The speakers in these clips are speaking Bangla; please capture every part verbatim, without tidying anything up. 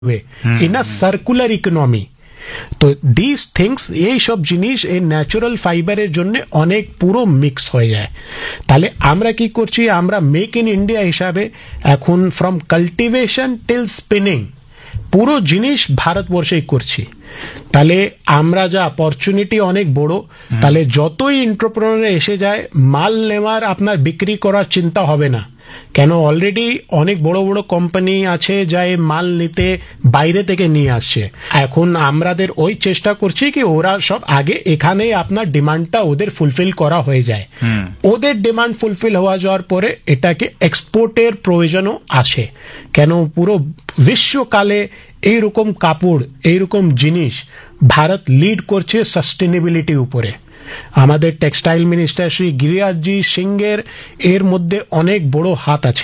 in a circular economy. তো দিস থিংস এই সব জিনিস এই ন্যাচারাল ফাইবারের জন্য অনেক পুরো মিক্স হয়ে যায়। তাহলে আমরা কি করছি, আমরা মেক ইন ইন্ডিয়া হিসাবে এখন ফ্রম কাল্টিভেশন টিল স্পিনিং পুরো জিনিস ভারতবর্ষেই করছি। তাহলে আমরা যা অপরচুনিটি অনেক বড়, তাহলে যতই এন্টারপ্রেনার এসে যায় মাল নেওয়ার আপনার বিক্রি করার চিন্তা হবে না, কেন অলরেডি অনেক বড় বড় কোম্পানি আছে যা এই মাল নিতে বাইরে থেকে নিয়ে আসছে। এখন আমাদের ওই চেষ্টা করছি কি ওরা সব আগে এখানে আপনার ডিমান্ডটা ওদের ফুলফিল করা হয়ে যায়, ওদের ডিমান্ড ফুলফিল হওয়া যাওয়ার পরে এটাকে এক্সপোর্টের প্রয়োজনও আসে। কেন পুরো বিশ্বকালে এইরকম কাপড় এইরকম জিনিস ভারত লিড করছে সাস্টেনেবিলিটি উপরে। আমাদের টেক্সটাইল মিনিস্টার শ্রী গিরিরাজজি সিংয়ের এর মধ্যে অনেক বড় হাত আছে।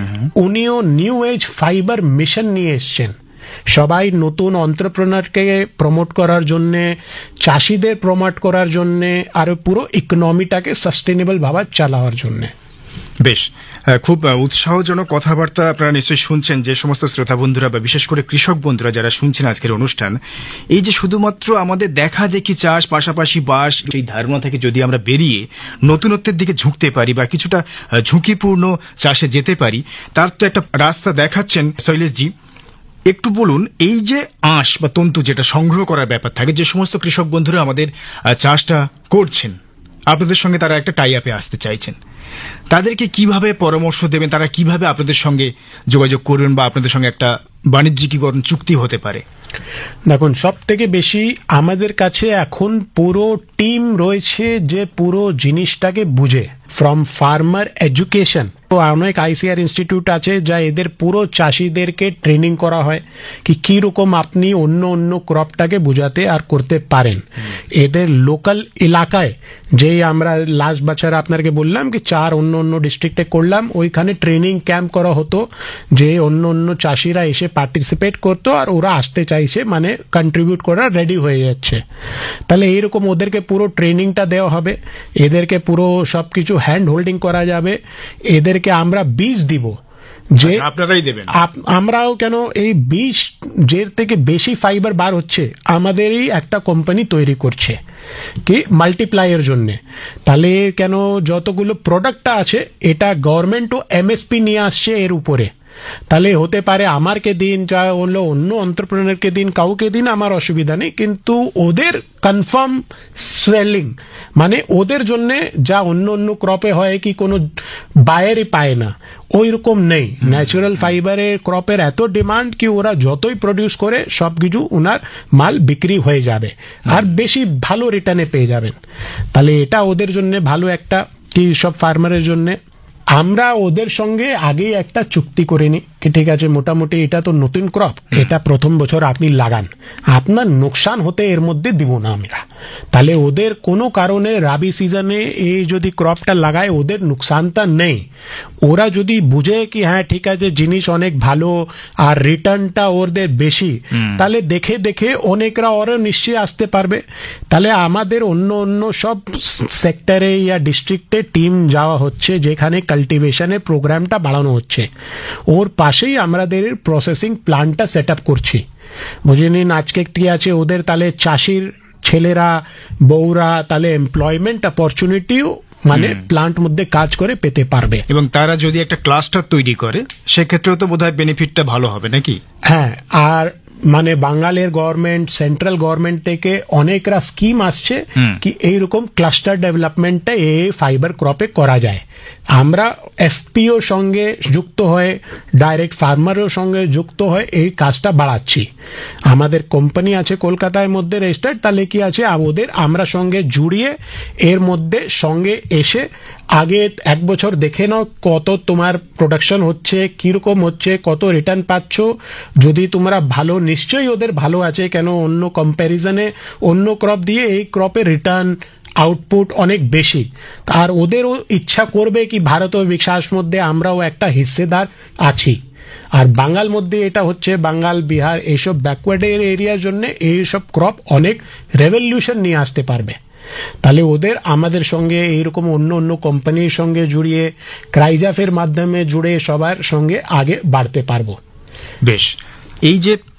উনিও নিউ এজ ফাইবার মিশন নিয়ে এসছেন, সবাই নতুন এন্টারপ্রেনারকে প্রমোট করার জন্য, চাষিদের প্রমোট করার জন্য, আর পুরো ইকোনমিটাকে সাস্টেনেবল ভাবে চালানোর জন্য। বেশ, খুব উৎসাহজনক কথাবার্তা আপনারা নিশ্চয়ই শুনছেন যে সমস্ত শ্রোতা বন্ধুরা বা বিশেষ করে কৃষক বন্ধুরা যারা শুনছেন আজকের অনুষ্ঠান। এই যে শুধুমাত্র আমাদের দেখা দেখি চাষ পাশাপাশি বাস, এই ধারণা থেকে যদি আমরা বেরিয়ে নতুনত্বের দিকে ঝুঁকতে পারি বা কিছুটা ঝুঁকিপূর্ণ চাষে যেতে পারি, তার তো একটা রাস্তা দেখাচ্ছেন শৈলেশজি। একটু বলুন, এই যে আঁশ বা তন্তু যেটা সংগ্রহ করার ব্যাপার থাকে, যে সমস্ত কৃষক বন্ধুরা আমাদের চাষটা করছেন, আপনাদের সঙ্গে তারা একটা টাই আপে আসতে চাইছেন, তাদেরকে কিভাবে পরামর্শ দেবেন, তারা কিভাবে আপনাদের সঙ্গে যোগাযোগ করবেন বা আপনাদের সঙ্গে একটা বাণিজ্যিকীকরণ চুক্তি হতে পারে? দেখুন, সব থেকে বেশি আমাদের কাছে এখন পুরো টিম রয়েছে যে পুরো জিনিসটাকে বুঝে, ফ্রম ফার্মার এডুকেশন। তো অনেক আইসিআর ইনস্টিটিউট আছে যা এদের পুরো চাষিদেরকে ট্রেনিং করা হয় কি কিরকম আপনি অন্য অন্য ক্রপটাকে বুঝাতে আর করতে পারেন। এদের লোকাল এলাকায় যে আমরা লাস্ট বছর আপনাকে বললাম কি চার অন্য অন্য ডিস্ট্রিক্টে করলাম, ওইখানে ট্রেনিং ক্যাম্প করা হতো, যে অন্য অন্য চাষিরা এসে পার্টিসিপেট করতো আর ওরা আসতে চাইছে, মানে কন্ট্রিবিউট করা রেডি হয়ে যাচ্ছে। তাহলে এইরকম ওদেরকে পুরো ট্রেনিংটা দেওয়া হবে, এদেরকে পুরো সবকিছু হ্যান্ড হোল্ডিং করা যাবে, এদেরকে আমরা বীজ দিব যে আপনারাই দেবেন। আমরাও কেন এই বীজ যে থেকে বেশি ফাইবার বার হচ্ছে আমাদেরই একটা কোম্পানি তৈরি করছে কি মাল্টিপ্লাইয়ের জন্য। তাহলে কেন যতগুলো প্রোডাক্টটা আছে এটা গভর্নমেন্টও এমএসপি নিয়ে আসছে এর উপরে। তাহলে হতে পারে আমারকে দিন, যা হলো অন্য এন্টারপ্রেনারকে দিন, কাউকে দিন, আমার অসুবিধা নেই, কিন্তু ওদের কনফার্ম সেলিং, মানে ওদের জন্য যা অন্য অন্য ক্রপে হয় কি কোনো বায়ারই পায় না, ওই রকম নেই। ন্যাচারাল ফাইবারের ক্রপের এত ডিমান্ড কি ওরা যতই প্রডিউস করে সবকিছু ওনার মাল বিক্রি হয়ে যাবে আর বেশি ভালো রিটার্নে পেয়ে যাবেন। তাহলে এটা ওদের জন্য ভালো একটা কি সব ফার্মারের জন্য। আমরা ওদের সঙ্গে আগেই একটা চুক্তি করে নিই কি ঠিক আছে মোটামুটি এটা তো নতুন ক্রপ, এটা প্রথম বছর আপনি লাগান, আপনার নোকসান হতে এর মধ্যে দিব না আমরা। তাহলে ওদের কোনো কারণে রাবি সিজনে এই যদি ক্রপটা লাগায় ওদের নোকসানটা নেই, ওরা যদি বুঝে কি হ্যাঁ ঠিক আছে জিনিস অনেক ভালো আর রিটার্নটা ওদের বেশি, তাহলে দেখে দেখে অনেকরা ওরা নিশ্চয়ই আসতে পারবে। তাহলে আমাদের অন্য অন্য সব সেক্টরে ইয়া ডিস্ট্রিক্টে টিম যাওয়া হচ্ছে যেখানে কাল্টিভেশনের প্রোগ্রামটা বাড়ানো হচ্ছে, ওর পাশেই আমাদের প্রসেসিং প্ল্যান্টটা সেট আপ করছি। বুঝে নিন আজকে কি আছে ওদের, তাহলে চাষির ছেলেরা বউরা তাহলে এমপ্লয়মেন্ট অপরচুনিটিও মানে প্লান্ট মধ্যে কাজ করে পেতে পারবে। এবং তারা যদি একটা ক্লাস্টার তৈরি করে সেক্ষেত্রেও তো বোধহয় বেনিফিটটা ভালো হবে নাকি? হ্যাঁ, আর মানে বাঙালের গভর্নমেন্ট সেন্ট্রাল গভর্নমেন্ট থেকে অনেকরা স্কিম আসছে কি এইরকম ক্লাস্টার ডেভেলপমেন্টটা এই ফাইবার ক্রপে করা যায়। আমরা এফপিওর সঙ্গে যুক্ত হয়ে ডাইরেক্ট ফার্মারের সঙ্গে যুক্ত হয়ে এই কাজটা বাড়াচ্ছি। আমাদের কোম্পানি আছে কলকাতায় মধ্যে রেজিস্টার্ড, তাহলে কি আছে ওদের আমরা সঙ্গে জুড়িয়ে এর মধ্যে সঙ্গে এসে আগে এক বছর দেখে নাও কত তোমার প্রোডাকশন হচ্ছে, কিরকম হচ্ছে, কত রিটার্ন পাচ্ছ। যদি তোমরা ভালো, নিশ্চয়ই ওদের ভালো আছে, কেন অন্য কম্প্যারিজনে অন্য ক্রপ দিয়ে এই ক্রপের রিটার্ন আউটপুট অনেক বেশি, আর ওদেরও ইচ্ছা করবে কি ভারত ও বিকাশ মধ্যে আমরাও একটা হিস্সেদার আছি। আর বাঙাল মধ্যে এটা হচ্ছে বাঙাল বিহার এইসব ব্যাকওয়ার্ড এরিয়ার জন্য এইসব ক্রপ অনেক রেভলিউশন নিয়ে আসতে পারবে। তাহলে ওদের আমাদের সঙ্গে এইরকম অন্য অন্য কোম্পানির সঙ্গে জুড়িয়ে ক্রাইজাফের মাধ্যমে জুড়ে সবার সঙ্গে আগে বাড়তে পারবো। বেশ, এই যে